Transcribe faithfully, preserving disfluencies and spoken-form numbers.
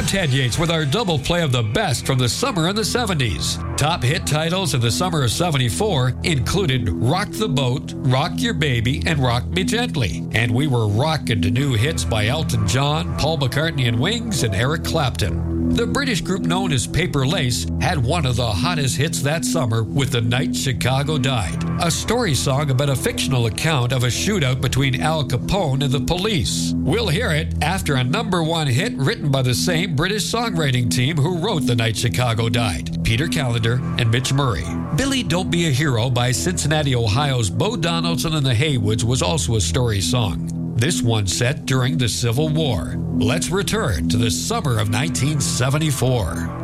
I'm Ted Yates with our double play of the best from the summer in the seventies. Top hit titles of the summer of seventy-four included Rock the Boat, Rock Your Baby, and Rock Me Gently. And we were rocking to new hits by Elton John, Paul McCartney and Wings, and Eric Clapton. The British group known as Paper Lace had one of the hottest hits that summer with The Night Chicago Died, a story song about a fictional account of a shootout between Al Capone and the police. We'll hear it after a number one hit written by the same British songwriting team who wrote The Night Chicago Died, Peter Callender and Mitch Murray. Billy Don't Be a Hero by Cincinnati, Ohio's Bo Donaldson and the Haywoods was also a story song. This one set during the Civil War. Let's return to the summer of nineteen seventy-four.